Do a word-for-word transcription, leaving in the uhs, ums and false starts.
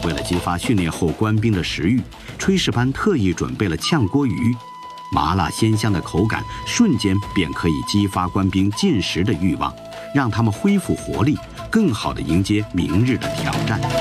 为了激发训练后官兵的食欲，炊事班特意准备了炝锅鱼，麻辣鲜香的口感瞬间便可以激发官兵进食的欲望，让他们恢复活力，更好地迎接明日的挑战。